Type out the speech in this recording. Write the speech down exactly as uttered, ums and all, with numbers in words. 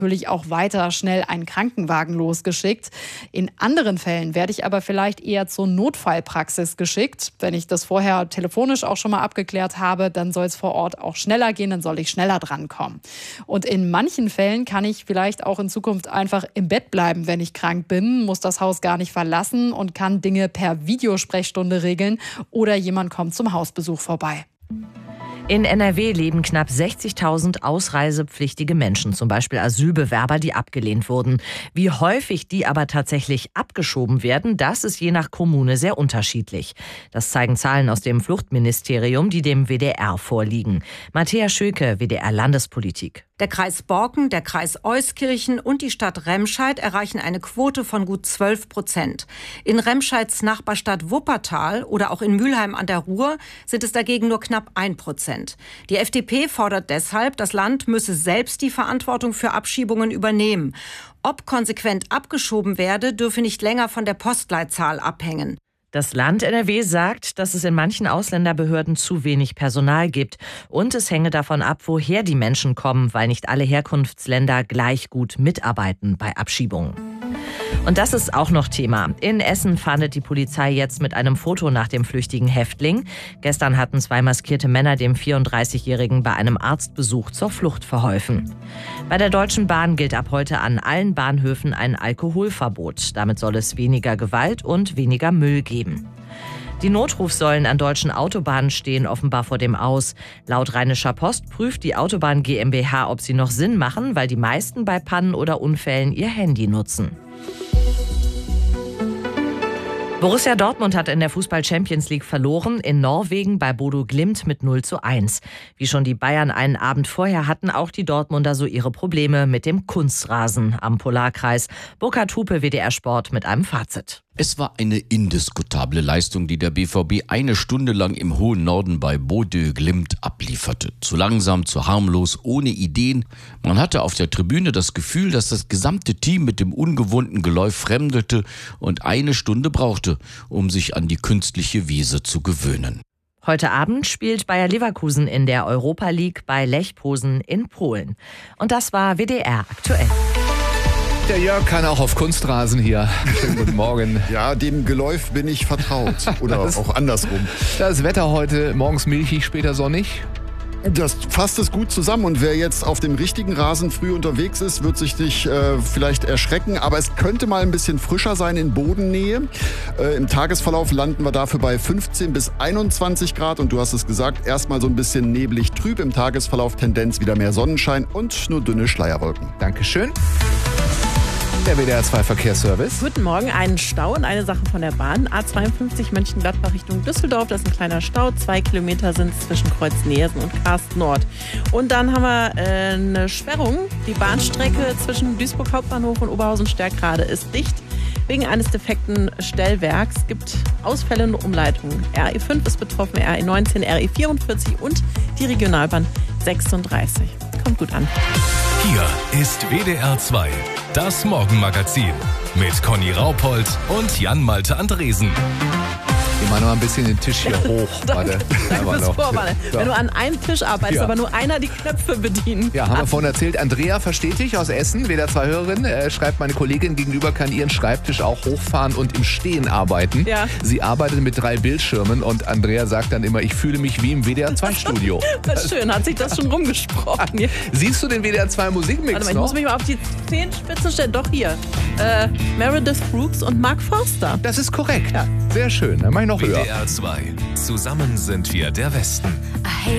natürlich auch weiter schnell einen Krankenwagen losgeschickt. In anderen Fällen werde ich aber vielleicht eher zur Notfallpraxis geschickt. Wenn ich das vorher telefonisch auch schon mal abgeklärt habe, dann soll es vor Ort auch schneller gehen, dann soll ich schneller drankommen. Und in manchen Fällen kann ich vielleicht auch in Zukunft einfach im Bett bleiben, wenn ich krank bin, muss das Haus gar nicht verlassen und kann Dinge per Videosprechstunde regeln oder jemand kommt zum Hausbesuch vorbei. In N R W leben knapp sechzigtausend ausreisepflichtige Menschen, zum Beispiel Asylbewerber, die abgelehnt wurden. Wie häufig die aber tatsächlich abgeschoben werden, das ist je nach Kommune sehr unterschiedlich. Das zeigen Zahlen aus dem Fluchtministerium, die dem W D R vorliegen. Matthäa Schöke, W D R Landespolitik. Der Kreis Borken, der Kreis Euskirchen und die Stadt Remscheid erreichen eine Quote von gut zwölf Prozent. In Remscheids Nachbarstadt Wuppertal oder auch in Mülheim an der Ruhr sind es dagegen nur knapp ein Prozent. Die F D P fordert deshalb, das Land müsse selbst die Verantwortung für Abschiebungen übernehmen. Ob konsequent abgeschoben werde, dürfe nicht länger von der Postleitzahl abhängen. Das Land N R W sagt, dass es in manchen Ausländerbehörden zu wenig Personal gibt. Und es hänge davon ab, woher die Menschen kommen, weil nicht alle Herkunftsländer gleich gut mitarbeiten bei Abschiebungen. Und das ist auch noch Thema. In Essen fahndet die Polizei jetzt mit einem Foto nach dem flüchtigen Häftling. Gestern hatten zwei maskierte Männer dem vierunddreißigjährigen bei einem Arztbesuch zur Flucht verholfen. Bei der Deutschen Bahn gilt ab heute an allen Bahnhöfen ein Alkoholverbot. Damit soll es weniger Gewalt und weniger Müll geben. Die Notrufsäulen an deutschen Autobahnen stehen offenbar vor dem Aus. Laut Rheinischer Post prüft die Autobahn GmbH, ob sie noch Sinn machen, weil die meisten bei Pannen oder Unfällen ihr Handy nutzen. Borussia Dortmund hat in der Fußball-Champions League verloren, in Norwegen bei Bodo Glimt mit null zu eins. Wie schon die Bayern einen Abend vorher hatten auch die Dortmunder so ihre Probleme mit dem Kunstrasen am Polarkreis. Burkhard Hupe, W D R Sport mit einem Fazit. Es war eine indiskutable Leistung, die der B V B eine Stunde lang im hohen Norden bei Bodø Glimt ablieferte. Zu langsam, zu harmlos, ohne Ideen. Man hatte auf der Tribüne das Gefühl, dass das gesamte Team mit dem ungewohnten Geläuf fremdelte und eine Stunde brauchte, um sich an die künstliche Wiese zu gewöhnen. Heute Abend spielt Bayer Leverkusen in der Europa League bei Lech Posen in Polen. Und das war W D R aktuell. Der Jörg kann auch auf Kunstrasen hier. Schönen guten Morgen. Ja, dem Geläuf bin ich vertraut. Oder auch andersrum. Das Wetter heute morgens milchig, später sonnig. Das fasst es gut zusammen. Und wer jetzt auf dem richtigen Rasen früh unterwegs ist, wird sich nicht äh, vielleicht erschrecken. Aber es könnte mal ein bisschen frischer sein in Bodennähe. Äh, Im Tagesverlauf landen wir dafür bei fünfzehn bis einundzwanzig Grad. Und du hast es gesagt, erstmal so ein bisschen neblig trüb. Im Tagesverlauf Tendenz wieder mehr Sonnenschein und nur dünne Schleierwolken. Dankeschön. Der W D R zwei Verkehrsservice. Guten Morgen, einen Stau und eine Sache von der Bahn. A zweiundfünfzig Mönchengladbach Richtung Düsseldorf, das ist ein kleiner Stau. Zwei Kilometer sind es zwischen Kreuz Neersen und Karst Nord. Und dann haben wir äh, eine Sperrung. Die Bahnstrecke zwischen Duisburg Hauptbahnhof und Oberhausen-Stärkrade ist dicht. Wegen eines defekten Stellwerks gibt Ausfälle und Umleitungen. R E fünf ist betroffen, R E neunzehn, R E vierundvierzig und die Regionalbahn sechsunddreißig. Kommt gut an. Hier ist W D R zwei, das Morgenmagazin mit Conny Raupold und Jan-Malte Andresen. Ich mache noch ein bisschen den Tisch hier hoch. Danke, danke fürs Vorwarnen. So. Wenn du an einem Tisch arbeitest, Ja. aber nur einer die Knöpfe bedient. Ja, haben wir vorhin erzählt. Andrea versteht dich aus Essen, W D R zwei Hörerin. Äh, schreibt, meine Kollegin gegenüber kann ihren Schreibtisch auch hochfahren und im Stehen arbeiten. Ja. Sie arbeitet mit drei Bildschirmen und Andrea sagt dann immer, ich fühle mich wie im W D R zwei Studio. Das ist schön, hat sich das schon rumgesprochen. Hier. Siehst du den W D R zwei Musikmix Warte mal, ich noch? muss mich mal auf die Zehenspitzen stellen. Doch, hier. Äh, Meredith Brooks und Mark Forster. Das ist korrekt. Ja. Sehr schön. Dann mach ich noch W höher. D R zwei, zusammen sind wir der Westen. I hate